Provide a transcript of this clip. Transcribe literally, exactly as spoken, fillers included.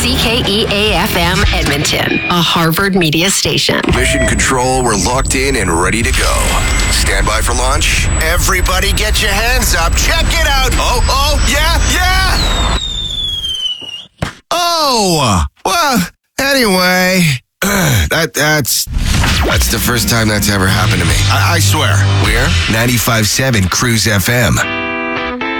C K E A F M Edmonton, a Harvard media station. Mission Control, we're locked in and ready to go. Stand by for launch. Everybody get your hands up. Check it out. Oh, oh, yeah, yeah. Oh, well, anyway, that that's that's the first time that's ever happened to me. I, I swear. We're ninety-five point seven Cruise F M.